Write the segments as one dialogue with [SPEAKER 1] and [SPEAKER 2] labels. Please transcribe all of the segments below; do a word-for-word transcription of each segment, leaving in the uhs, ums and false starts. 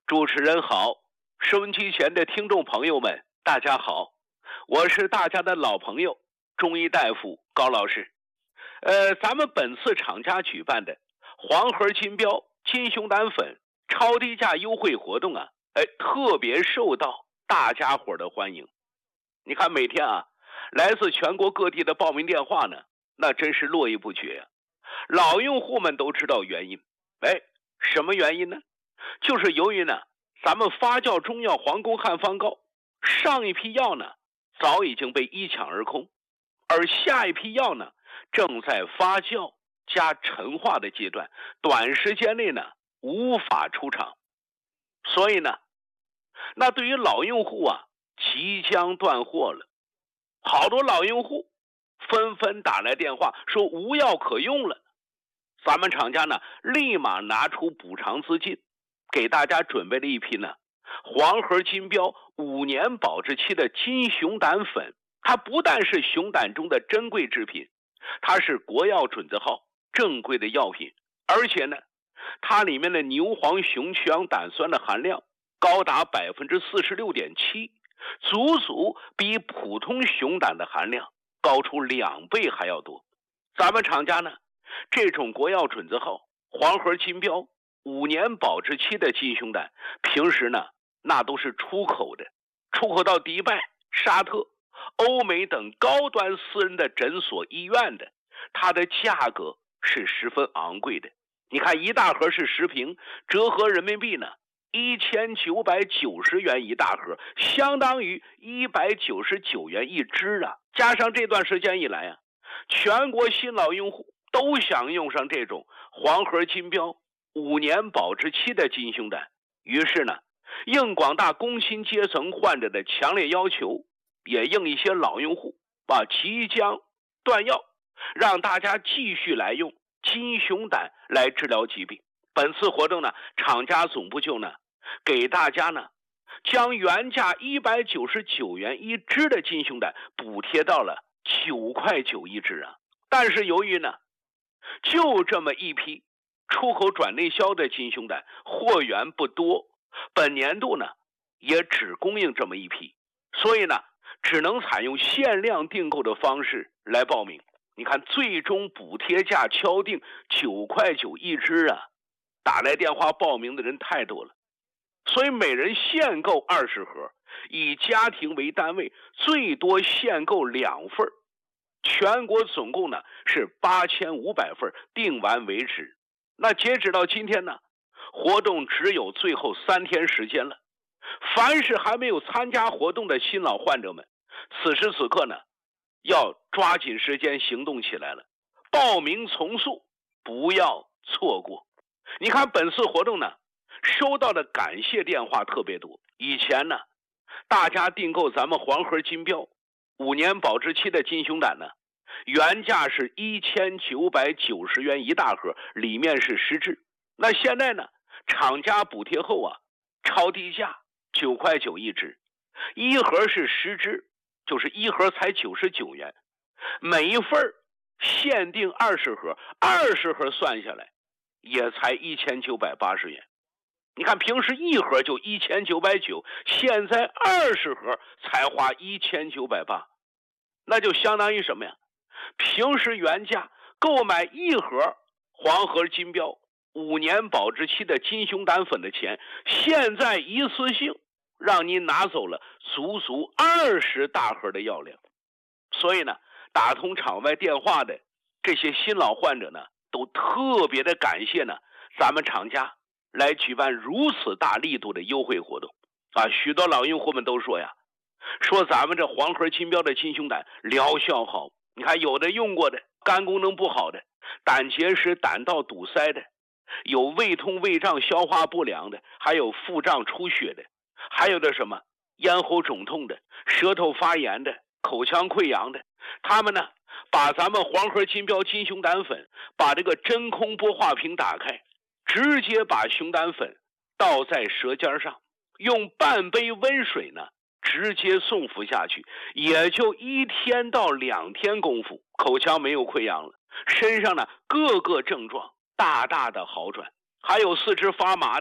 [SPEAKER 1] 主持人好，收音机前的听众朋友们，大家好，我是大家的老朋友中医大夫高老师。呃，咱们本次厂家举办的黄河金标金熊胆粉超低价优惠活动啊，哎，特别受到大家伙的欢迎。你看每天啊，来自全国各地的报名电话呢，那真是络绎不绝呀、啊。老用户们都知道原因，哎，什么原因呢？就是由于呢，咱们发酵中药黄宫汉方膏上一批药呢，早已经被一抢而空，而下一批药呢，正在发酵加陈化的阶段，短时间内呢无法出厂。所以呢，那对于老用户啊，即将断货了。好多老用户纷纷打来电话说无药可用了。咱们厂家呢，立马拿出补偿资金，给大家准备了一批呢黄河金标五年保质期的金熊胆粉。它不但是熊胆中的珍贵制品，它是国药准字号正规的药品，而且呢，它里面的牛黄熊曲氧胆酸的含量高达 百分之四十六点七， 足足比普通熊胆的含量高出两倍还要多。咱们厂家呢，这种国药准字号黄河金标五年保质期的金熊胆，平时呢那都是出口的，出口到迪拜、沙特、欧美等高端私人的诊所医院的，它的价格是十分昂贵的。你看一大盒是十瓶，折合人民币呢一千九百九十元一大盒，相当于一百九十九元一支啊。加上这段时间以来啊，全国新老用户都想用上这种黄河金标五年保质期的金熊胆，于是呢，应广大工薪阶层患者的强烈要求，也应一些老用户把即将断药，让大家继续来用金熊胆来治疗疾病。本次活动呢，厂家总部就呢给大家呢将原价一百九十九元一支的金熊胆补贴到了九块九一支啊。但是由于呢就这么一批出口转内销的金熊胆货源不多，本年度呢也只供应这么一批，所以呢只能采用限量订购的方式来报名。你看最终补贴价敲定九块九一支啊，打来电话报名的人太多了，所以每人限购二十盒，以家庭为单位，最多限购两份，全国总共呢是八千五百份，订完为止。那截止到今天呢，活动只有最后三天时间了。凡是还没有参加活动的新老患者们，此时此刻呢，要抓紧时间行动起来了，报名从速，不要错过。你看本次活动呢，收到的感谢电话特别多。以前呢，大家订购咱们黄河金标五年保质期的金熊胆呢，原价是一千九百九十元一大盒，里面是十支。那现在呢，厂家补贴后啊，超低价九块九一支，一盒是十支，就是一盒才九十九元，每一份限定二十盒，二十盒算下来也才一千九百八十元。你看平时一盒就一千九百九，现在二十盒才花一千九百八，那就相当于什么呀？平时原价购买一盒黄河金标五年保质期的金熊胆粉的钱，现在一次性让您拿走了足足二十大盒的药量。所以呢，打通场外电话的这些新老患者呢，都特别的感谢呢咱们厂家来举办如此大力度的优惠活动啊。许多老用户们都说呀，说咱们这黄河金标的金熊胆疗效好。你看有的用过的肝功能不好的，胆结石、胆道堵塞的，有胃痛、胃胀、消化不良的，还有腹胀出血的，还有的什么咽喉肿痛的、舌头发炎的、口腔溃疡的，他们呢把咱们黄河金标金熊胆粉，把这个真空玻化瓶打开，直接把熊胆粉倒在舌尖上，用半杯温水呢直接送服下去，也就一天到两天功夫，口腔没有溃疡了，身上呢各个症状大大的好转。还有四肢发麻的、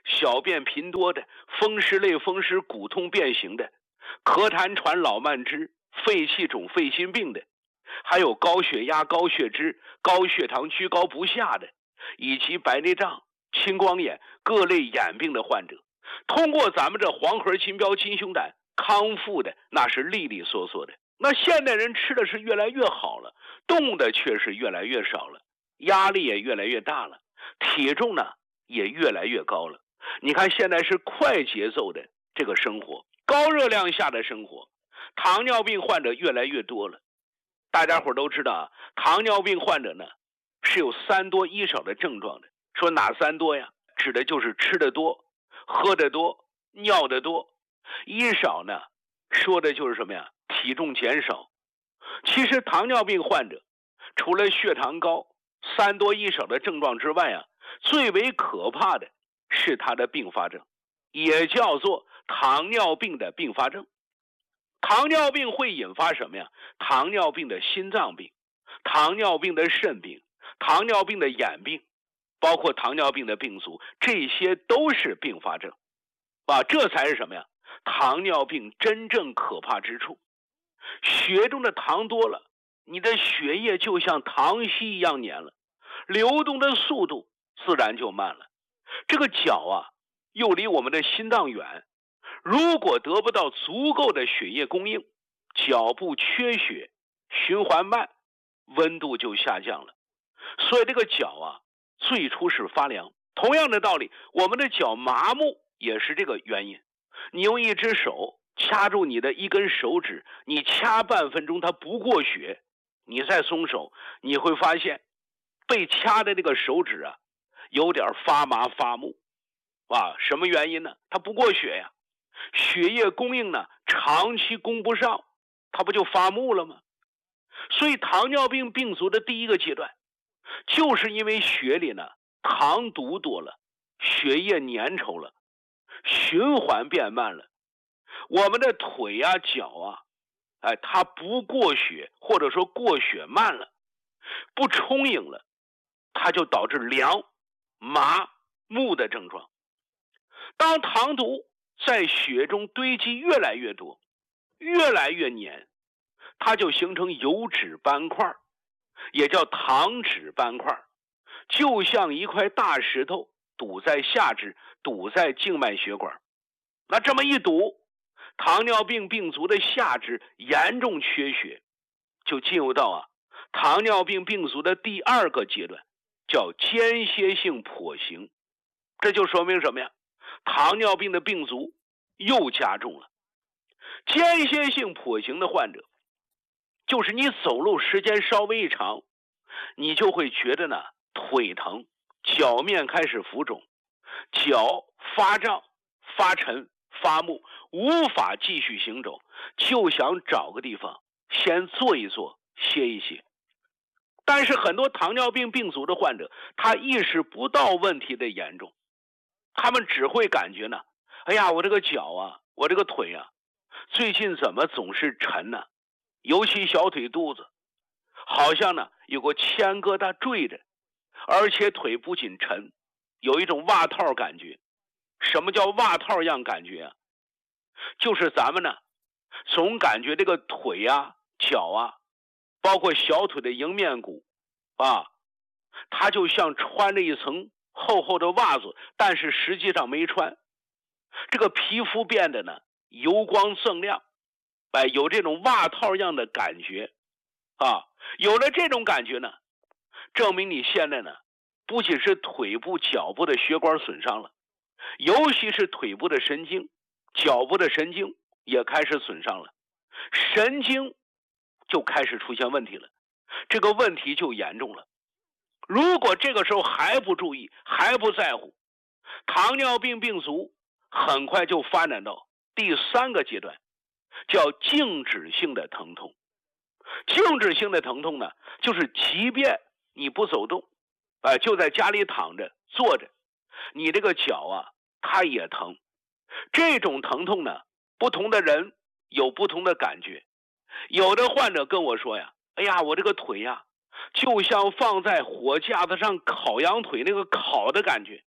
[SPEAKER 1] 小便频多的，风湿类风湿骨痛变形的，咳痰喘老慢支、肺气肿、肺心病的，还有高血压、高血脂、高血糖居高不下的，以及白内障、青光眼各类眼病的患者，通过咱们这黄河金标金胸胆康复的那是利利索索的。那现代人吃的是越来越好了，动的却是越来越少了，压力也越来越大了，体重呢也越来越高了。你看现在是快节奏的这个生活，高热量下的生活，糖尿病患者越来越多了。大家伙都知道啊，糖尿病患者呢是有三多一少的症状的。说哪三多呀？指的就是吃的多、喝的多、尿的多。一少呢，说的就是什么呀？体重减少。其实糖尿病患者除了血糖高、三多一少的症状之外啊，最为可怕的是他的并发症，也叫做糖尿病的并发症。糖尿病会引发什么呀？糖尿病的心脏病、糖尿病的肾病、糖尿病的眼病，包括糖尿病的病足，这些都是并发症啊，这才是什么呀？糖尿病真正可怕之处。血中的糖多了，你的血液就像糖稀一样黏了，流动的速度自然就慢了。这个脚啊，又离我们的心脏远，如果得不到足够的血液供应，脚部缺血，循环慢，温度就下降了。所以这个脚啊，最初是发凉。同样的道理，我们的脚麻木也是这个原因。你用一只手掐住你的一根手指，你掐半分钟它不过血，你再松手，你会发现被掐的这个手指啊有点发麻发木啊，什么原因呢？它不过血呀，血液供应呢长期供不上，它不就发木了吗？所以糖尿病病足的第一个阶段，就是因为血里呢糖毒多了，血液粘稠了，循环变慢了，我们的腿啊脚啊，哎，它不过血，或者说过血慢了，不充盈了，它就导致凉、麻、木的症状。当糖毒在血中堆积越来越多，越来越黏，它就形成油脂斑块，也叫糖脂斑块，就像一块大石头堵在下肢，堵在静脉血管。那这么一堵，糖尿病病足的下肢严重缺血，就进入到啊糖尿病病足的第二个阶段，叫间歇性跛行。这就说明什么呀？糖尿病的病足又加重了。间歇性跛行的患者，就是你走路时间稍微一长，你就会觉得呢腿疼，脚面开始浮肿，脚发胀、发沉、发木，无法继续行走，就想找个地方先坐一坐，歇一歇。但是很多糖尿病病足的患者，他意识不到问题的严重，他们只会感觉呢，哎呀，我这个脚啊，我这个腿啊，最近怎么总是沉呢？尤其小腿肚子，好像呢有个铅疙瘩坠着，而且腿不仅沉，有一种袜套感觉。什么叫袜套样感觉啊？就是咱们呢总感觉这个腿啊、脚啊，包括小腿的迎面骨啊，它就像穿着一层厚厚的袜子，但是实际上没穿。这个皮肤变得呢油光锃亮，哎，有这种袜套样的感觉啊。有了这种感觉呢，证明你现在呢不仅是腿部、脚部的血管损伤了，尤其是腿部的神经、脚部的神经也开始损伤了，神经就开始出现问题了，这个问题就严重了。如果这个时候还不注意，还不在乎，糖尿病病足很快就发展到第三个阶段，叫静止性的疼痛。静止性的疼痛呢，就是即便你不走动，呃、就在家里躺着坐着，你这个脚啊它也疼。这种疼痛呢，不同的人有不同的感觉。有的患者跟我说呀，哎呀，我这个腿呀就像放在火架子上烤羊腿那个烤的感觉。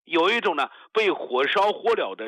[SPEAKER 1] 有一种呢被火烧火燎的